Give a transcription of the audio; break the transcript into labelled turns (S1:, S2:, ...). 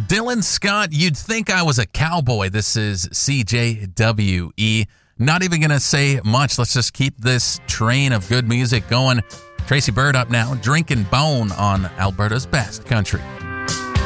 S1: Dylan Scott, You'd Think I Was a Cowboy. This is CJWE. Not even going to say much. Let's just keep this train of good music going. Tracy Bird up now, Drinking Bone on Alberta's Best Country.